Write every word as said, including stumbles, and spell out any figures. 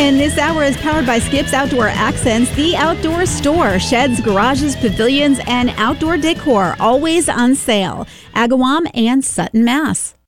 And this hour is powered by Skips Outdoor Accents, the outdoor store. Sheds, garages, pavilions, and outdoor decor, always on sale. Agawam and Sutton, Mass.